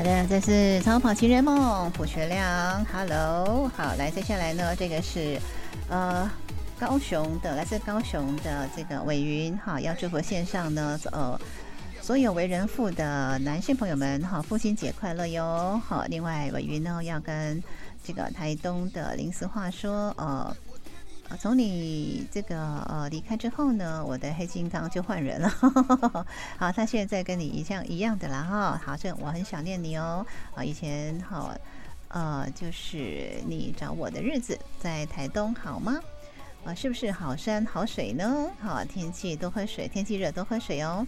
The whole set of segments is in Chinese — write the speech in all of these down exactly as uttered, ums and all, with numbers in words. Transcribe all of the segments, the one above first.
好的，这是超跑情人梦，卜学亮 ，Hello， 好，来，接下来呢，这个是呃高雄的，来自高雄的这个伟云，哈，要祝福线上呢，呃，所有为人父的男性朋友们，哈，父亲节快乐哟，好，另外伟云呢要跟这个台东的林思话说，呃。从你这个呃离开之后呢，我的黑金刚就换人了。好，他现在跟你一样一样的啦哈。好，这我很想念你哦。啊，以前好呃就是你找我的日子在台东好吗？啊，是不是好山好水呢？好，天气多喝水，天气热多喝水哦。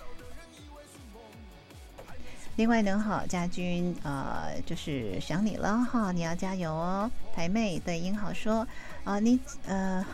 另外呢，哈，家军呃，就是想你了哈，你要加油哦。台妹对英豪说啊、呃，你呃，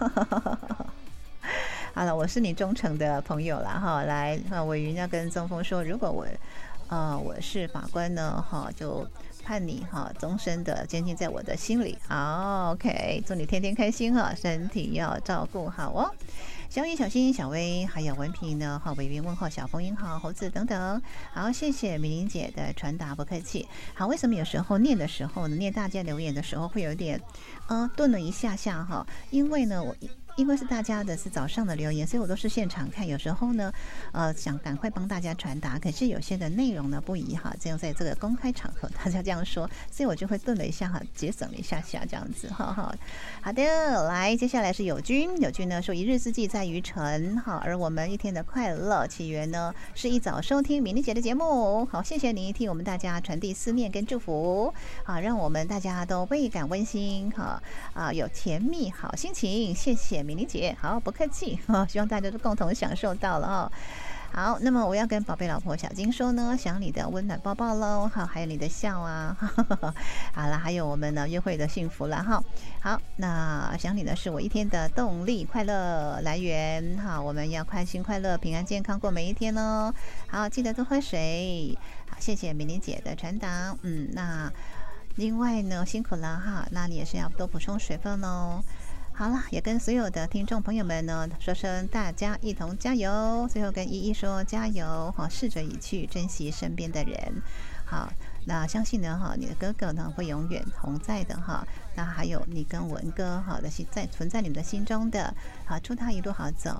好了，我是你忠诚的朋友啦哈。来，啊，伟云要跟宗峰说，如果我呃我是法官呢，哈，就判你哈终身的监禁在我的心里。好 ，OK， 祝你天天开心哈，身体要照顾好哦。小雨、小新、小薇，还有文平呢，哈，伟云问候小枫英好，猴子等等。好，谢谢米玲姐的传达，不客气。好，为什么有时候念的时候呢，念大家留言的时候会有点，呃，顿了一下下哈？因为呢，我。因为是大家的是早上的留言，所以我都是现场看。有时候呢，呃，想赶快帮大家传达，可是有些的内容呢不宜哈，只有在这个公开场合大家这样说，所以我就会顿了一下哈，节省了一下下这样子哈哈。好的，来，接下来是友军，友军呢说一日之计在于晨哈，而我们一天的快乐起源呢是一早收听米妮姐的节目。好，谢谢你替我们大家传递思念跟祝福，好，让我们大家都倍感温馨哈啊，有甜蜜好心情，谢谢。米妮姐，好，不客气哈，希望大家都共同享受到了哦。好，那么我要跟宝贝老婆小金说呢，想你的温暖抱抱喽，好，还有你的笑啊，好了，还有我们呢约会的幸福了哈。好，那想你的是我一天的动力、快乐来源哈，我们要开心、快乐、平安、健康过每一天哦。好，记得多喝水。好，谢谢米妮姐的传达，嗯，那另外呢，辛苦了哈，那你也是要多补充水分哦。好了，也跟所有的听众朋友们呢说声大家一同加油。最后跟依依说加油，好，逝者已去，珍惜身边的人。好，那相信呢，哈，你的哥哥呢会永远同在的哈。那还有你跟文哥哈的心在存在你们的心中的，好，祝他一路好走。